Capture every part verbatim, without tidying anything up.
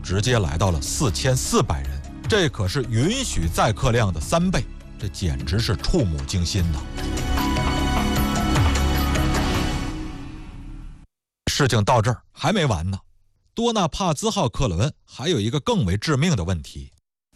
直接来到了四千四百人，这可是允许载客量的三倍，这简直是触目惊心呐！事情到这儿还没完呢，多纳帕兹号客轮还有一个更为致命的问题。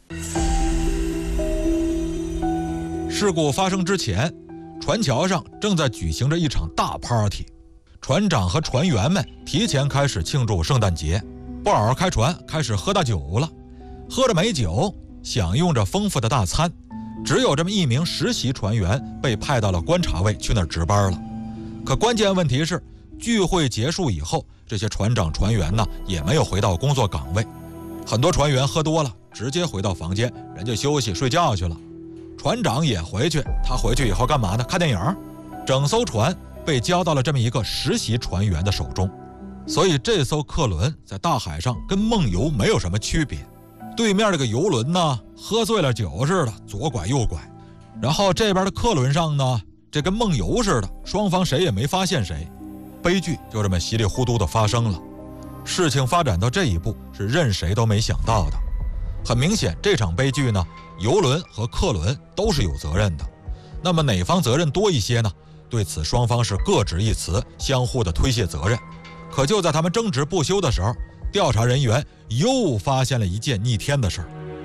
事故发生之前，船桥上正在举行着一场大 party， 船长和船员们提前开始庆祝圣诞节，不好好开船，开始喝大酒了。喝着美酒，享用着丰富的大餐，只有这么一名实习船员被派到了观察位去那儿值班了。可关键问题是，聚会结束以后，这些船长船员呢也没有回到工作岗位，很多船员喝多了，直接回到房间，人家休息睡觉去了。船长也回去，他回去以后干嘛呢？看电影。整艘船被交到了这么一个实习船员的手中，所以这艘客轮在大海上跟梦游没有什么区别。对面这个游轮呢，喝醉了酒似的，左拐右拐，然后这边的客轮上呢，这跟梦游似的，双方谁也没发现谁，悲剧就这么稀里糊涂的发生了。事情发展到这一步，是任谁都没想到的。很明显，这场悲剧呢，游轮和客轮都是有责任的。那么哪方责任多一些呢？对此双方是各执一词，相互的推卸责任。可就在他们争执不休的时候，调查人员又发现了一件逆天的事儿，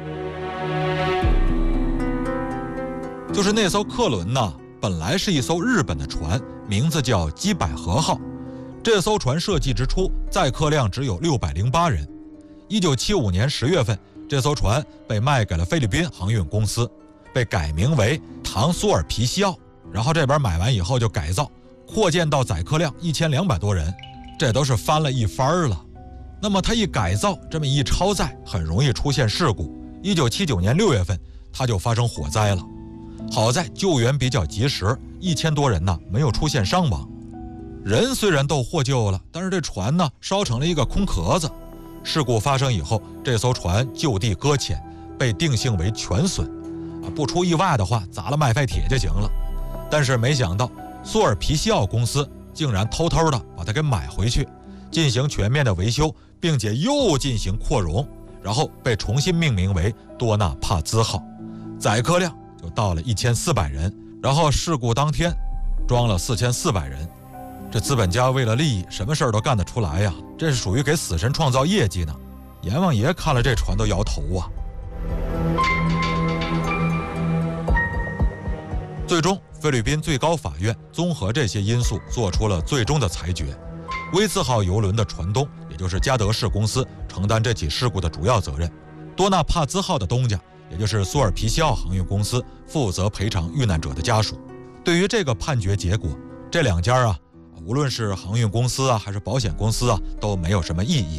就是那艘客轮呢，本来是一艘日本的船，名字叫基百合号。这艘船设计之初，载客量只有六百零八人。一九七五年十月份，这艘船被卖给了菲律宾航运公司，被改名为唐苏尔皮西奥。然后这边买完以后就改造，扩建到载客量一千两百多人，这都是翻了一番了。那么它一改造，这么一超载，很容易出现事故。一九七九年六月份，它就发生火灾了。好在救援比较及时，一千多人呢没有出现伤亡。人虽然都获救了，但是这船呢烧成了一个空壳子。事故发生以后，这艘船就地搁浅，被定性为全损。啊，不出意外的话，砸了麦废铁就行了。但是没想到，苏尔皮西奥公司竟然偷偷的把它给买回去，进行全面的维修，并且又进行扩容，然后被重新命名为多纳帕兹号，载客量就到了一千四百人。然后事故当天装了四千四百人。这资本家为了利益，什么事儿都干得出来呀，这是属于给死神创造业绩呢。阎王爷看了这船都摇头啊。最终菲律宾最高法院综合这些因素做出了最终的裁决，威兹号邮轮的船东，也就是加德士公司承担这起事故的主要责任，多纳帕兹号的东家，也就是苏尔皮西奥航运公司负责赔偿遇难者的家属。对于这个判决结果，这两家啊，无论是航运公司啊还是保险公司啊，都没有什么异议。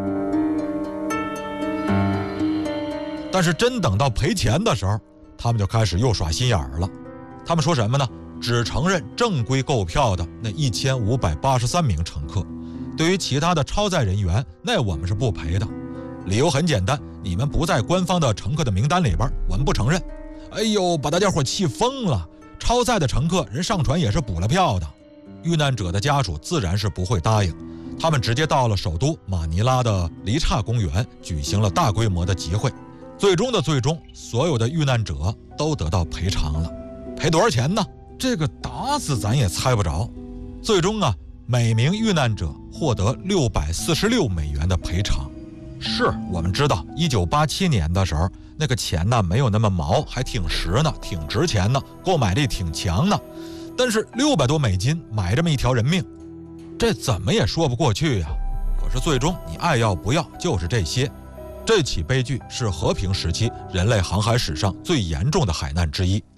但是真等到赔钱的时候，他们就开始又耍心眼儿了。他们说什么呢？只承认正规购票的那一千五百八十三名乘客，对于其他的超载人员，那我们是不赔的。理由很简单，你们不在官方的乘客的名单里边，我们不承认。哎呦，把大家伙气疯了！超载的乘客人上船也是补了票的。遇难者的家属自然是不会答应，他们直接到了首都马尼拉的黎刹公园，举行了大规模的集会。最终的最终，所有的遇难者都得到赔偿了。赔多少钱呢？这个打死咱也猜不着。最终啊，每名遇难者获得六百四十六美元的赔偿。是我们知道，一九八七年的时候，那个钱呢没有那么毛，还挺实呢，挺值钱呢，购买力挺强呢。但是六百多美金买这么一条人命，这怎么也说不过去呀。可是最终你爱要不要就是这些。这起悲剧是和平时期人类航海史上最严重的海难之一。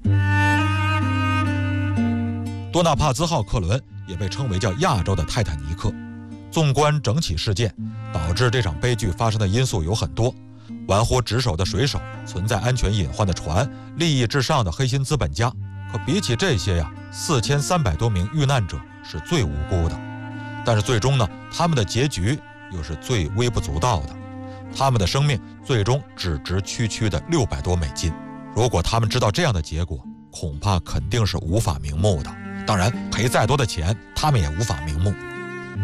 多纳帕兹号客轮也被称为叫亚洲的泰坦尼克。纵观整起事件，导致这场悲剧发生的因素有很多：玩忽职守的水手，存在安全隐患的船，利益至上的黑心资本家。可比起这些呀，四千三百多名遇难者是最无辜的。但是最终呢，他们的结局又是最微不足道的。他们的生命最终只值区区的六百多美金。如果他们知道这样的结果，恐怕肯定是无法瞑目的。当然，赔再多的钱，他们也无法瞑目。